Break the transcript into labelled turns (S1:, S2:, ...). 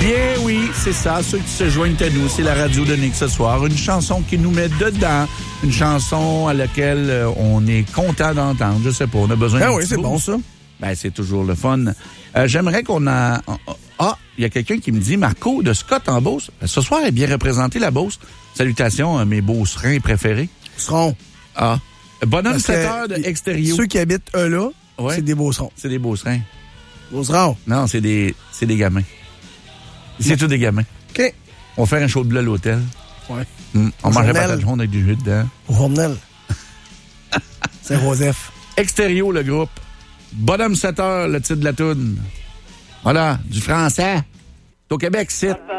S1: Bien oui, c'est ça. Ceux qui se joignent à nous, c'est la radio de Nick ce soir. Une chanson qui nous met dedans. Une chanson à laquelle on est content d'entendre. Je sais pas, on a besoin de...
S2: Ah oui, c'est bon ça.
S1: Ben, c'est toujours le fun. J'aimerais qu'on a... Ah, il y a quelqu'un qui me dit, Marco, de Scott en Beauce. Ce soir, est bien représenté la Beauce. Salutations à mes beaucerins préférés.
S2: Seront.
S1: Ah. Bonhomme 7 heures de extérieur.
S2: Ceux qui habitent là,
S1: ouais.
S2: C'est des beaucerons.
S1: C'est des beaucerins.
S2: Beaucerons?
S1: Non, c'est des gamins. C'est tous des gamins.
S2: OK.
S1: On va faire un show de bleu à l'hôtel.
S2: Ouais.
S1: On mange la patate jaune avec du jus dedans.
S2: Au Hornel. C'est Joseph.
S1: Extérieur, le groupe. Bonhomme 7 heures, le titre de la toune. Voilà, du français. C'est au Québec, c'est...